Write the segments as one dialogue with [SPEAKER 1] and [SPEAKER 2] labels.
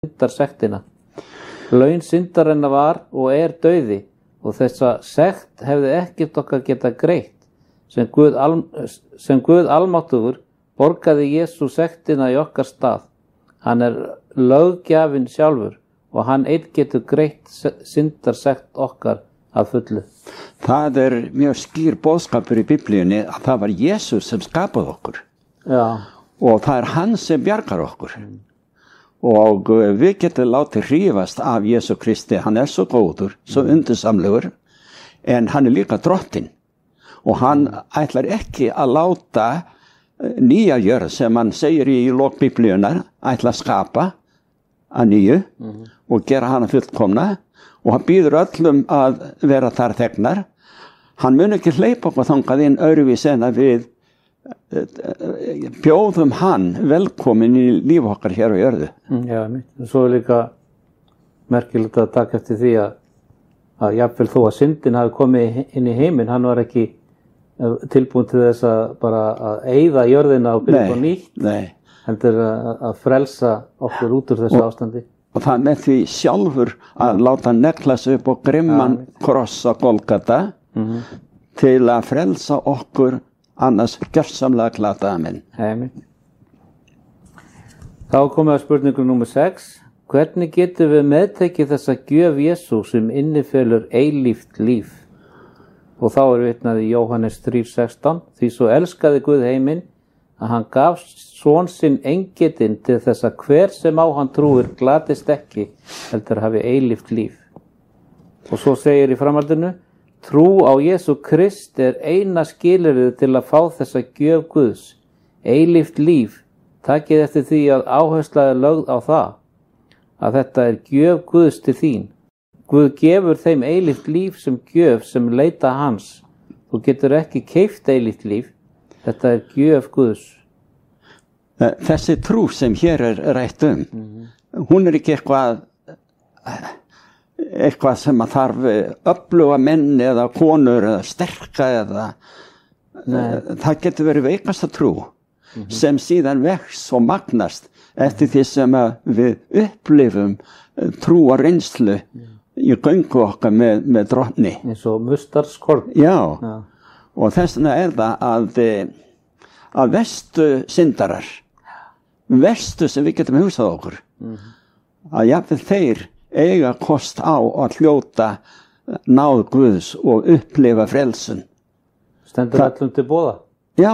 [SPEAKER 1] syndarsektina. Laun syndarinnar var og dauði, og þessa sekt hefði ekkert okkar geta greitt. Sem Guð almáttugur borgaði Jesú sektina í okkar stað. Hann löggjafinn sjálfur og hann einn getur greitt syndarsekt okkar að fullu.
[SPEAKER 2] Það mjög skýr boðskapur í Biblíunni að það var Jesús sem skapaði okkur.
[SPEAKER 1] Já. Og
[SPEAKER 2] það hann sem bjargar okkur. Og við getum látið hrífast af Jesú Kristi. Hann svo góður, svo undursamlegur, en hann líka drottinn. Og hann ætlar ekki að láta nýja jörð sem hann segir í lok Biblíunnar, ætla að skapa að nýju og gera hana fullkomna, og hann býður öllum að vera þar þegnar. Hann mun ekki hleypa okkur þangað inn öðruvísi en að við bjóðum hann velkomin í líf okkar hér á jörðu.
[SPEAKER 1] Já, svo líka merkilegt að taka eftir því að jafnvel þó að syndin hafi komið inn í heiminn, hann var ekki tilbúin til þess að bara að eyða jörðina og byrja á nýtt, heldur að frelsa okkur út úr þessu ástandi.
[SPEAKER 2] Og það með því sjálfur að láta negla sig upp og grimman kross á Golgata til að frelsa okkur annars gjörsamlega glataða menn.
[SPEAKER 1] Þá komum við að spurningu númer 6. Hvernig getum við meðtekið þessa gjöf Jesú sem innifelur eilíft líf? Og þá vitnað í Jóhannes 3:16. Því svo elskaði Guð heiminn að hann gaf son sinn eingetinn til þess að hver sem á hann trúir glatist ekki, heldur hafi eilíft líf. Og svo segir í framhaldinu: trú á Jesú Krist eina skilyrðið til að fá þessa gjöf Guðs, eilíft líf. Takið eftir því að áhersla lögð á það, að þetta gjöf Guðs til þín. Guð gefur þeim eilíft líf sem gjöf sem leita hans. Þú getur ekki keypt eilíft líf, þetta gjöf Guðs.
[SPEAKER 2] Þessi trú sem hér rætt hún ekki eitthvað sem að þarf öfluga menn eða konur eða sterka eða það getur verið veikasta trú sem síðan vex og magnast eftir því sem við upplifum trú og reynslu í göngu okkar með drottni.
[SPEAKER 1] Eins og mustardskorn.
[SPEAKER 2] Já, og þess vegna það að verstu syndarar, verstu sem við getum hugsað okkur, að jafnvel þeir eiga kost á að hljóta náð Guðs og upplifa frelsun.
[SPEAKER 1] Stendur öllum til boða?
[SPEAKER 2] Já.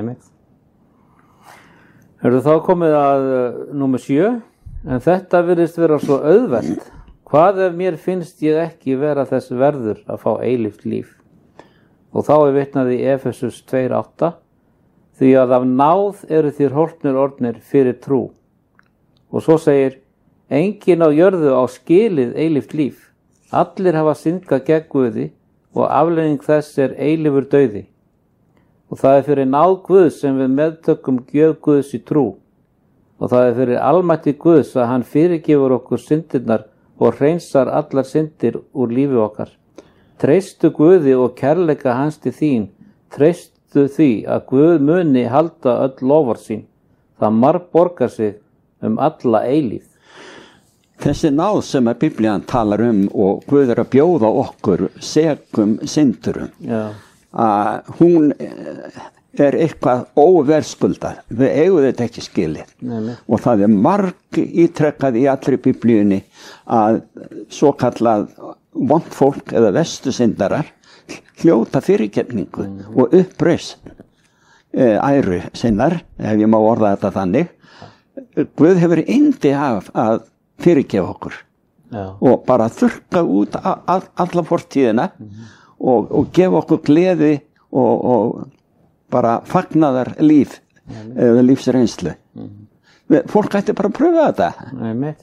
[SPEAKER 1] Þá komið að númer 7, en þetta virðist vera svo auðvelt. Hvað ef mér finnst ég ekki vera þess verður að fá eilíft líf? Og þá vitnað í Efesus 2:8, því að af náð eru þér horfnir orðnir fyrir trú. Og svo segir: enginn á jörðu á skilið eilíft líf. Allir hafa syndgað gegn Guði og afleiðing þess eilífur dauði. Og það fyrir náð Guðs sem við meðtökum gjöf Guðs í trú. Og það fyrir almætti Guðs að hann fyrirgefur okkur syndirnar og hreinsar allar syndir úr lífi okkar. Treystu Guði og kærleika hans til þín. Treystu því að Guð muni halda öll lofar sín. Það margborgar sig alla eilífð.
[SPEAKER 2] Þessi náð sem að Biblían talar og Guð að bjóða okkur segum syndurum, að hún eitthvað óverðskuldað. Við eigum þetta ekki skilið. Og það marg ítrekkað í allri Biblíunni að svo kallað vont fólk eða verstu syndarar hljóta fyrirgefningu og uppreisn æru sinnar, ef ég má orða þetta þannig. Guð hefur yndi af að fyrirgefa okkur og bara þurrka út alla fortíðina og gefa okkur gleði og bara fagnaðar líf eða lífsreynslu. Fólk ætti bara að pröfa þetta.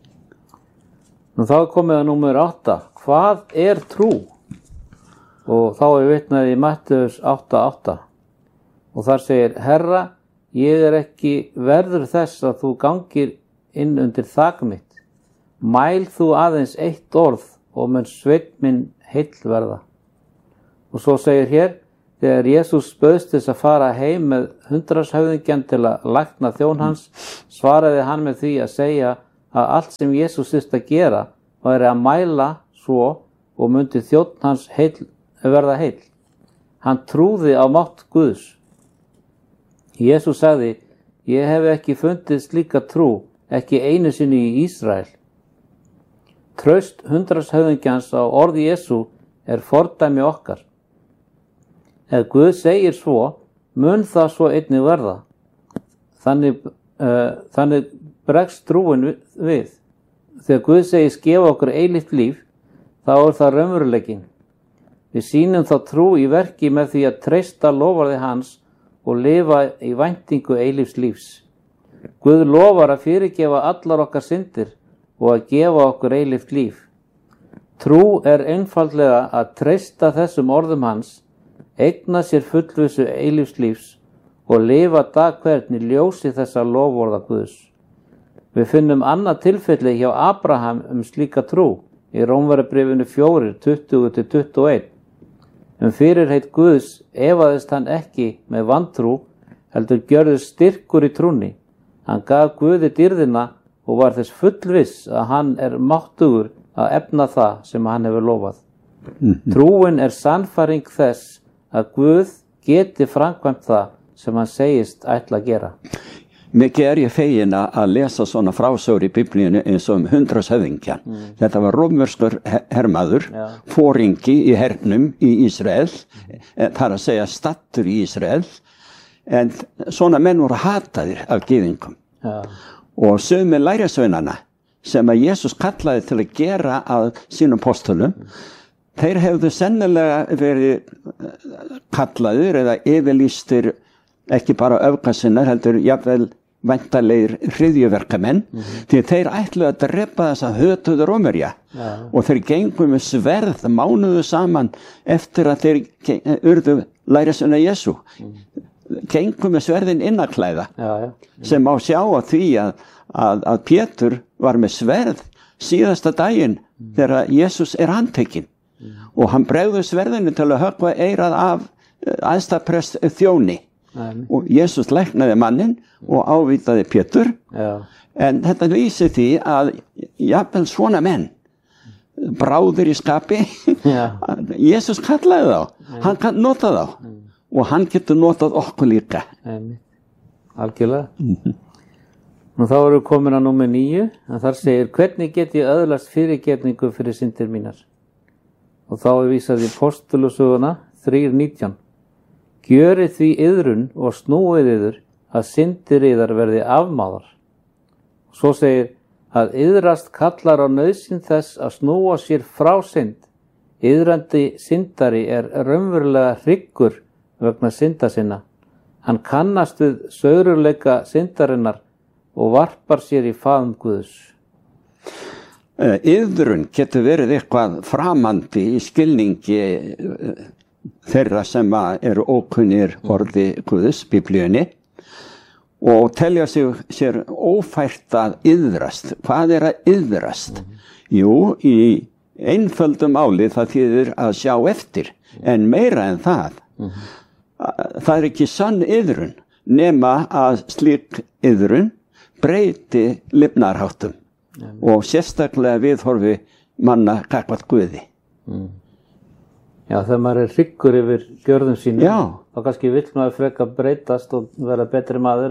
[SPEAKER 1] Nú þá komið að númer 8. Hvað trú? Og þá vitnað í Mattheus 8:8 og þar segir: Herra, ég ekki verður þess að þú gangir inn undir þak mitt. Mæl þú aðeins eitt orð og mun sveinn minn heill verða. Og svo segir hér: þegar Jesús bauðst þess að fara heim með 100 höfðingjan til að lækna þjón hans, svaraði hann með því að segja að allt sem Jesús þyrfti að gera væri að mæla svo og myndi þjónn hans verða heill. Hann trúði á mátt Guðs. Jesús sagði, ég hef ekki fundið slíka trú, ekki einu sinni í Ísrael. Traust hundraðshöfðingjans á orði Jesú fordæmi okkar. Ef Guð segir svo, mun það svo einnig verða. Þannig bregst trúin við. Þegar Guð segir gefa okkur eilíft líf, þá það raunveruleikinn. Við sýnum þá trú í verki með því að treysta loforði hans og lifa í væntingu eilífs lífs. Guð lofar að fyrirgefa allar okkar syndir og að gefa okkur eilíft líf. Trú einfaldlega að treysta þessum orðum hans, eigna sér fullvissu eilífs lífs og lifa dag hvern í ljósi þessa loforða Guðs. Við finnum annað tilfelli hjá Abraham slíka trú í Rómverjabréfinu 4, 20-21. Fyrirheit Guðs efaðist hann ekki með vantrú, heldur gjörðist styrkur í trúnni. Hann gaf Guði dýrðina og var þess fullviss að hann máttugur að efna það sem hann hefur lofað. Trúin sannfæring þess að Guð geti framkvæmt það sem hann segist ætla að gera.
[SPEAKER 2] Mikið ég fegin að lesa svona frásögur í Biblíunni eins og hundraðshöfðingjan. Þetta var rómverskur hermaður, foringi í hernum í Ísrael, þar að segja stattur í Ísrael, en svona menn voru hataðir af gyðingum. Og sumir lærisveinanna sem að Jesús kallaði til að gera að sínum postulum, þeir hefðu sennilega verið kallaðir eða yfirlýstir ekki bara öfgasinnar, heldur jafnvel væntanlegir hryðjuverkamenn, því þeir ætluðu að drepa þessa hötuðu Rómverja og þeir gengu með sverð mánuðu saman eftir að þeir urðu lærisveina Jesú. Gengu með sverðin innaklæða sem má sjá á því að Pétur var með sverð síðasta daginn þegar Jesús handtekinn og hann bregður sverðinu til að höggva eyrað af æðstaprest þjóni. Og Jesús læknaði mannin og ávítaði Pétur. En þetta lýsir því að jafnvel svona menn bráðir í skapi Jesús kallaði þá, hann notaði þá og hann getur notað okkur líka.
[SPEAKER 1] Algjörlega. Nú þá erum við komin að númer 9, en þar segir, hvernig get ég öðlast fyrirgefningu fyrir syndir mínar? Og þá vísað í Postulusöguna 3:19. Gjörið því iðrun og snúið yður að syndir yðar verði afmáðar. Svo segir að iðrast kallar á nauðsyn þess að snúa sér frá synd. Iðrandi syndari raunverulega hryggur vegna synda sinna. Hann kannast við saururleika syndarinnar og varpar sér í faðm Guðs.
[SPEAKER 2] Iðrun getur verið eitthvað framandi í skilningi þeirra sem eru ókunnir orði Guðs, Biblíunni, og telja sér ófært að iðrast. Hvað að iðrast? Jú, í einföldum máli það þýðir að sjá eftir, en meira en það. Það ekki sann iðrun, nema að slík iðrun breyti lifnaðarháttum og sérstaklega viðhorfi manna gagnvart Guði.
[SPEAKER 1] Já, þegar maður hryggur yfir gjörðum sínum, þá kannski vill maður frekar breytast og vera betri maður.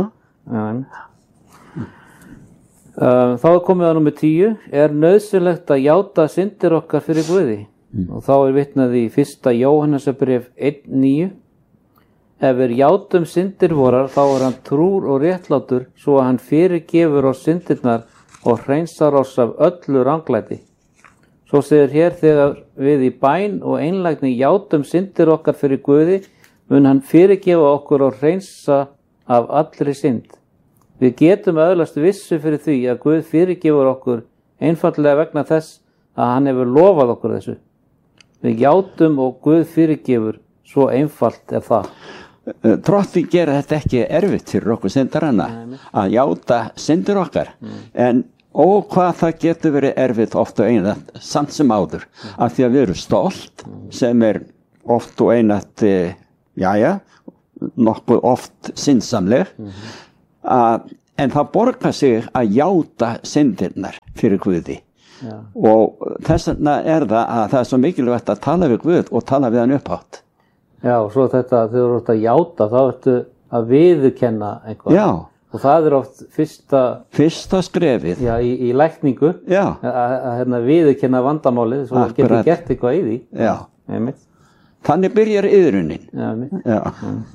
[SPEAKER 1] Þá komið að númer 10, nauðsynlegt að játa syndir okkar fyrir Guði. Og þá vitnað í 1. Jóhannesarbréf 1:9. Ef við játum syndir vorar, þá hann trúr og réttlátur, svo að hann fyrirgefur oss syndirnar og hreinsar oss af öllu ranglæti. Svo segir hér, þegar við í bæn og einlægni játum syndir okkar fyrir Guði, mun hann fyrirgefa okkur og hreinsa af allri synd. Við getum öðlast vissu fyrir því að Guð fyrirgefur okkur einfaldlega vegna þess að hann hefur lofað okkur þessu. Við játum og Guð fyrirgefur, svo einfalt það.
[SPEAKER 2] Trótti gera þetta ekki erfitt fyrir okkur syndarana að játa syndir okkar, en hvað það getur verið erfitt oft og einat, samt sem áður, af því að við erum stolt, sem oft og einat, nokkuð oft syndsamleg, en það borgar sig að játa syndirnar fyrir Guði.
[SPEAKER 1] Já.
[SPEAKER 2] Og þess vegna það að það svo mikilvægt að tala við Guð og tala við hann upphátt.
[SPEAKER 1] Já, og svo þetta, þegar þú ert að játa, þá ertu að viðurkenna eitthvað.
[SPEAKER 2] Já.
[SPEAKER 1] Og það oft
[SPEAKER 2] fyrsta skrefið.
[SPEAKER 1] Já, í lækningu.
[SPEAKER 2] Já.
[SPEAKER 1] Að viðurkenna vandamálið, svo það getur gert eitthvað í því.
[SPEAKER 2] Já.
[SPEAKER 1] Einmitt.
[SPEAKER 2] Þannig byrjar iðrunin.
[SPEAKER 1] Já, einmitt.
[SPEAKER 2] Já.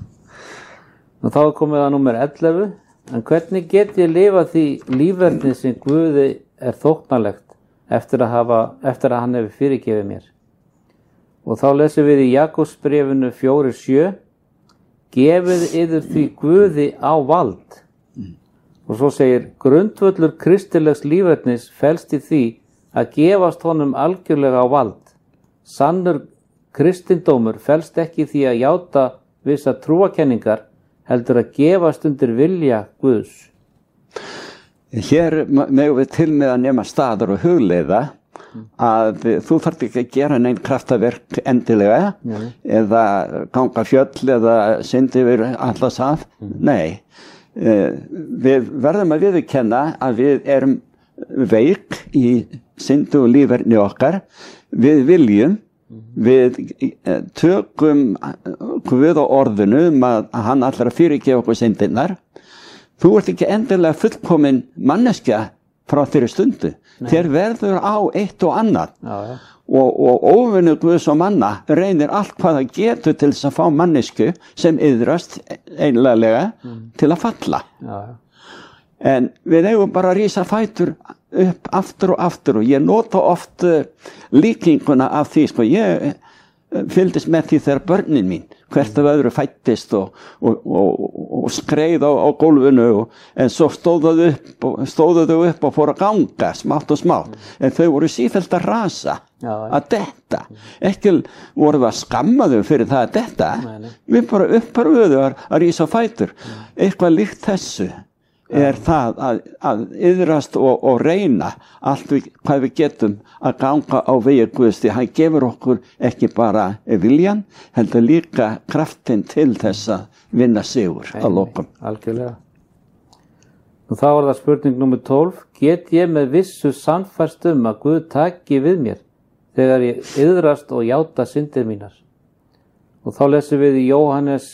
[SPEAKER 1] Og þá komið að númer 11. En hvernig get ég lifað því lífverðni sem Guði þóknanlegt eftir að hann hefur fyrirgefið mér? Og þá lesum við í Jakobsbréfinu 4:7: Gefið yður því Guði á vald. Og svo segir: grundvöllur kristilegs lífverðnis felst í því að gefast honum algjörlega á vald. Sannur kristindómur felst ekki í því að játa vissa trúakenningar, heldur að gefast undir vilja Guðs.
[SPEAKER 2] Hér megum við til með að nema staðar og hugleiða að þú þarft ekki að gera neinn kraftaverk endilega eða ganga fjöll eða syndi yfir allas af. Nei, við verðum að viðurkenna að við erum veik í syndu og lífverðni okkar. Við viljum, við tökum Guð á orðinu að hann ætlar að fyrirgefa okkur syndirnar. Þú ert ekki endilega fullkomin manneskja frá þeirri stundu. Þér verður á eitt og annað.
[SPEAKER 1] Já.
[SPEAKER 2] Og óvinnu Guðs og manna reynir allt hvað það getur til þess að fá mannesku sem iðrast einlega til að falla.
[SPEAKER 1] Já.
[SPEAKER 2] En við eigum bara að rísa fætur upp aftur og aftur, og ég nota oft líkinguna af því, sko. Ég fylgdist með því þegar börnin mín hvert af öðru fættist og skreið á gólfinu, en svo stóðu þau upp og fóru að ganga smátt og smátt, en þau voru sífellt að rasa, að detta. Ekki voru við að skamma þau fyrir það að detta. Við bara upparöðu að rísa fætur. Eitthvað líkt þessu það að iðrast og reyna allt hvað við getum að ganga á vegi Guðs, því hann gefur okkur ekki bara viljan, heldur líka kraftinn til þess að vinna sigur að lokum.
[SPEAKER 1] Algjörlega. Og þá það spurning númer 12: get ég með vissu sannfærst að Guð taki við mér þegar ég iðrast og játa syndir mínar? Og þá lesum við í Jóhannes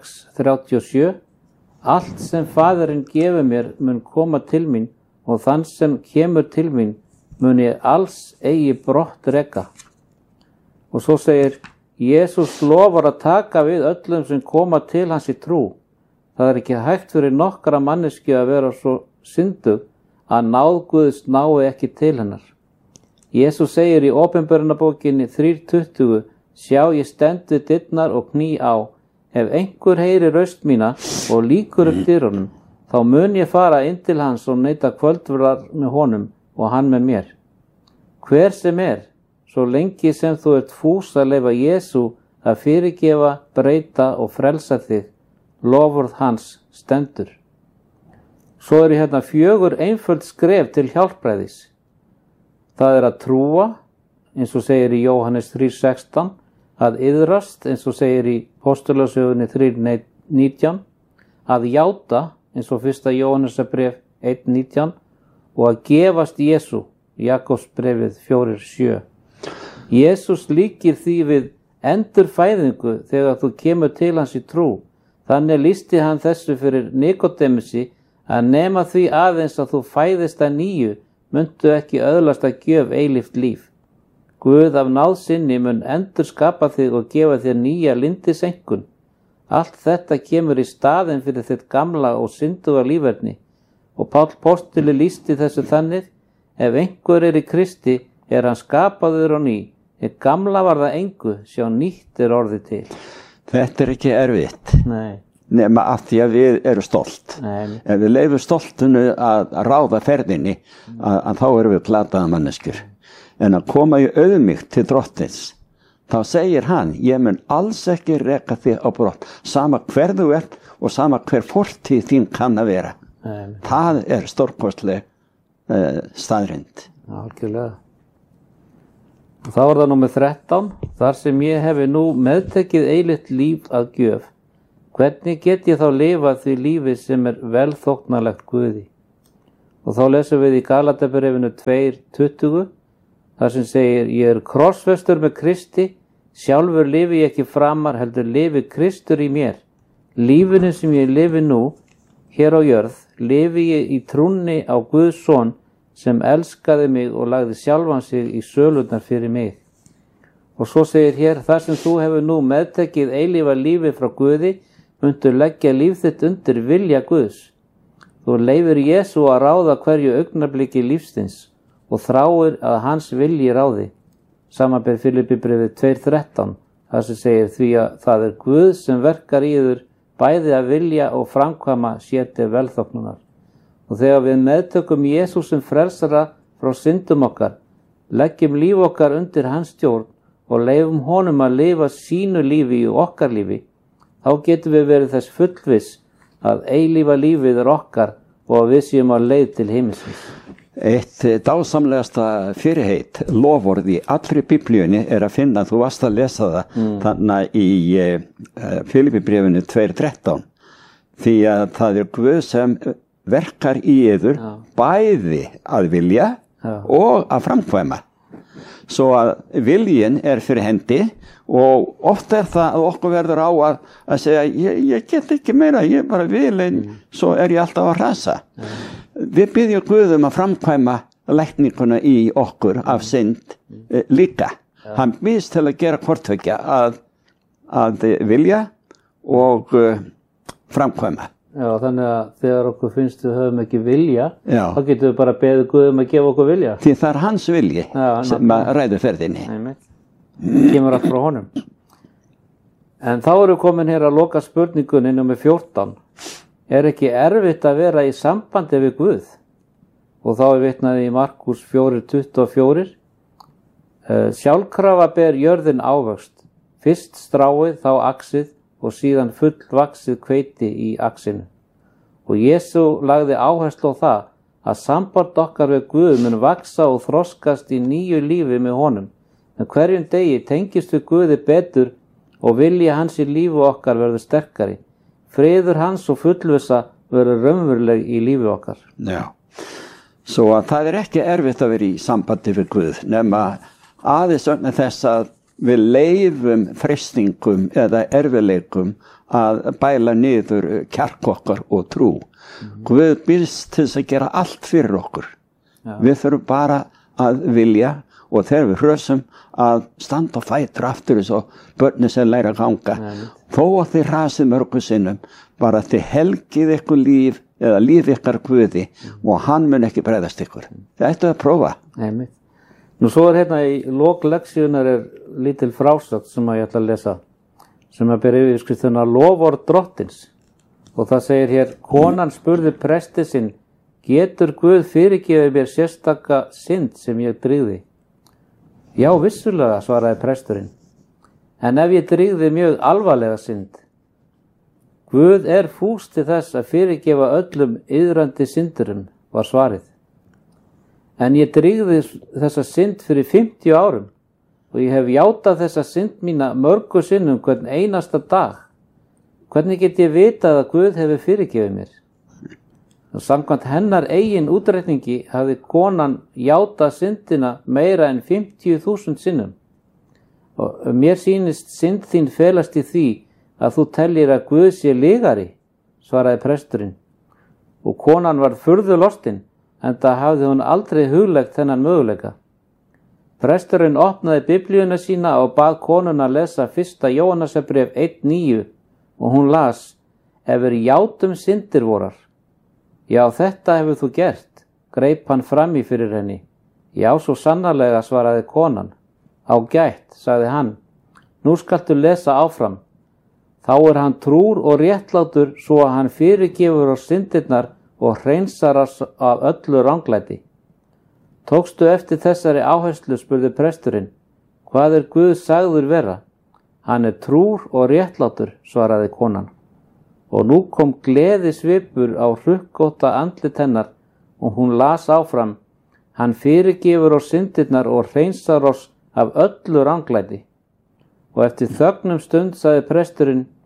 [SPEAKER 1] 6:37: allt sem Faðirinn gefur mér mun koma til mín, og þann sem kemur til mín mun ég alls eigi brott reka. Og svo segir: Jesús lofar að taka við öllum sem koma til hans í trú. Það ekki hægt fyrir nokkra manneskju að vera svo syndug að náð Guðs nái ekki til hennar. Jesús segir í Opinberunarbókinni 3:20: sjá, ég stend við dyrnar og kný á. Ef einhver heyrir raust mína og lýkur upp dyrunum, þá mun ég fara inn til hans og neita kvöldverðar með honum og hann með mér. Hver sem svo lengi sem þú ert fús að leyfa Jesú að fyrirgefa, breyta og frelsa þig, lofurð hans stendur. Svo hérna 4 einföld skref til hjálpræðis. Það að trúa, eins og segir í Jóhannes 3:16, að iðrast, eins og segir í Postulasögunni 3:19, að játa, eins og 1. Jóhannesarbréf 1:19, og að gefast Jesú, Jakobsbréfið 4:7. Jesús líkir því við endurfæðingu þegar þú kemur til hans í trú. Þannig lýsti hann þessu fyrir Nikodémusi, að nema því aðeins að þú fæðist að nýju, muntu ekki öðlast að gjöf eilíft líf. Guð af náð sinni mun endur skapa þig og gefa þér nýja lindisengun. Allt þetta kemur í staðinn fyrir þitt gamla og synduga líferni. Og Páll postuli lýsti þessu þannig: ef einhver í Kristi, hann skapaður á ný. Hið gamla var það engu, sjá nýtt orðið til.
[SPEAKER 2] Þetta ekki erfitt.
[SPEAKER 1] Nei.
[SPEAKER 2] Nema af því að við erum stolt.
[SPEAKER 1] Nei.
[SPEAKER 2] Ef við leifum stoltinu að ráða ferðinni, að þá erum við glataða manneskjur. En að koma í auðmýkt til drottins, þá segir hann: ég mun alls ekki reka þig á brott, sama hver þú ert og sama hver fortíð þín kann að vera. Það stórkostleg staðrind.
[SPEAKER 1] Algjörlega. Og þá það númer 13: þar sem ég hefi nú meðtekið eilíft líf að gjöf, Hvernig get ég þá lifað því lífi sem velþóknarlegt Guði? Og þá lesum við í Galatabréfinu 2:20, þar sem segir, ég krossfestur með Kristi, sjálfur lifi ég ekki framar, heldur lifi Kristur í mér. Lífinu sem ég lifi nú, hér á jörð, lifi ég í trúnni á Guðs son, sem elskaði mig og lagði sjálfan sig í sölurnar fyrir mig. Og svo segir hér, þar sem þú hefur nú meðtekið eilífa lífi frá Guði, muntu leggja líf þitt undir vilja Guðs. Þú leifir Jesú að ráða hverju augnabliki lífsins og þráir að hans vilji ráði. Samanber Filippibréfið 2:13, þar sem segir því að það Guð sem verkar í yður bæði að vilja og framkvæma sér til velþóknunar. Og þegar við meðtökum Jesú sem frelsara frá syndum okkar, leggjum líf okkar undir hans stjórn og leifum honum að lifa sínu lífi í okkar lífi, þá getum við verið þess fullviss að eilífa lífið okkar og að við séum á leið til himins.
[SPEAKER 2] Eitt dásamlegasta fyrirheit, loforð í allri Biblíunni að finna, þú varst að lesa það þannig í Filippibréfinu 2:13, því að það Guð sem verkar í yður bæði að vilja og að framkvæma. Svo að viljin fyrir hendi og oft það að okkur verður á að segja ég get ekki meira, ég bara vil en svo ég alltaf að rasa. Við byggjum Guðum að framkvæma lækninguna í okkur af synd líka. Hann býðst til að gera hvortvekja að vilja og framkvæma.
[SPEAKER 1] Já, þannig að þegar okkur finnst við höfum ekki vilja, þá getum við bara beðið Guðum að gefa okkur vilja.
[SPEAKER 2] Því það hans vilji sem ræður ferðinni.
[SPEAKER 1] Kemur allt frá honum. En þá erum við komin hér að loka spurningunni númer 14. Ekki erfitt að vera í sambandi við Guð? Og þá vitnað í Markús 4:24. Sjálfkrafa ber jörðin ávöxt, fyrst stráið, þá axið og síðan fullvaxið hveiti í axinu. Og Jesú lagði áherslu á það að samband okkar við Guð mun vaxa og þroskast í nýju lífi með honum. En hverjum degi tengist við Guði betur og vilji hans í lífi okkar verður sterkari. Friður hans og fullvissa verður raunveruleg í lífi okkar.
[SPEAKER 2] Já, svo að það ekki erfitt að vera í sambandi við Guð, nema aðeins vegna þess að við leifum freistingum eða erfileikum að bæla niður kjark okkar og trú. Guð býðst til þess að gera allt fyrir okkur. Við þurfum bara að vilja og þegar við hrösum að standa og fætur aftur eins og börnin sem læra að ganga. Þó að þið rasið mörgum sinnum, bara þið helgið ykkur líf eða líf ykkar Guði og hann mun ekki bregðast ykkur. Það ættu að prófa.
[SPEAKER 1] Einmitt. Nú svo hérna í lok leksíunar lítil frásögn sem ég ætla að lesa, sem ber yfirskriftina Loforð drottins. Og það segir hér, konan spurði presti sinn, getur Guð fyrirgefið mér sérstaka synd sem ég drýgði? Já, vissulega, svaraði presturinn. En ef ég drýgði mjög alvarlega synd? Guð fús til þess að fyrirgefa öllum iðrandi syndurum, var svarið. En ég drýgði þessa synd fyrir 50 árum og ég hef játað þessa synd mína mörgu sinnum hvern einasta dag. Hvernig get ég vitað að Guð hefur fyrirgefið mér? Og samkvæmt hennar eigin útreikningi hafði konan játað syndina meira en 50.000 sinnum. Og mér sýnist synd þín felast í því að þú tellir að Guð sé lygari, svaraði presturinn. Og konan var furðu lostin, enda hafði hún aldrei hugleitt þennan möguleika. Presturinn opnaði Biblíuna sína og bað konuna að lesa 1. Jóhannesarbréf 1:9 og hún las, ef játum syndir vorar. Já, þetta hefur þú gert, greip hann fram í fyrir henni. Já, svo sannarlega, svaraði konan. Ágætt, sagði hann. Nú skaltu lesa áfram. Þá hann trúr og réttlátur svo að hann fyrirgefur á syndirnar og hreinsar af öllu ranglæti. Tókstu eftir þessari áherslu, spurði presturinn. Hvað Guð sagður vera? Hann trúr og réttlátur, svaraði konan. Og nú kom gleði svipur á hrukkótta andlit hennar og hún las áfram. Hann fyrirgefur á syndirnar og hreinsar oss af öllu ranglæti. Og eftir þögnum stund sagði presturinn,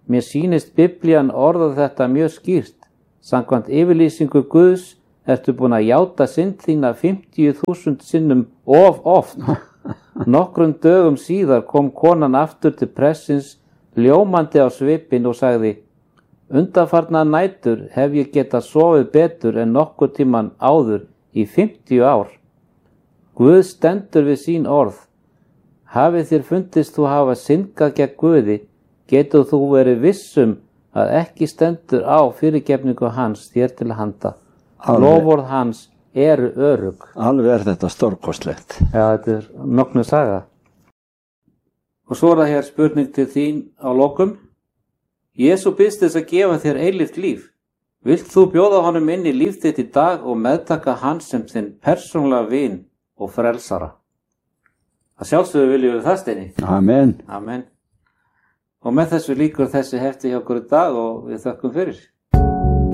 [SPEAKER 1] Mér sýnist Biblían orða þetta mjög skýrt. Samkvæmt yfirlýsingu Guðs ertu búin að játa synd þína 50.000 sinnum of oft. Nokkrum dögum síðar kom konan aftur til prestsins ljómandi á svipinn og sagði: Undanfarna nætur hef ég getað sofið betur en nokkur tíman áður í 50 ár. Guð stendur við sín orð. Hafið þér fundist þú hafa syndgað gegn Guði, getur þú verið vissum að ekki stendur á fyrirgefningu hans þér til handa. Loforð hans eru örugg.
[SPEAKER 2] Alveg þetta stórkostlegt.
[SPEAKER 1] Já, þetta mögnuð saga. Og svo það hér spurning til þín á lokum. Jesú biðst þess að gefa þér eilíft líf. Vilt þú bjóða honum inn í líf þitt í dag og meðtaka hans sem þinn persónulega vin og frelsara? Að sjálfsögðu viljum við það, Steini.
[SPEAKER 2] Amen.
[SPEAKER 1] Amen. Og með þessu lýkur þessi hefti hjá okkur í dag og við þökkum fyrir.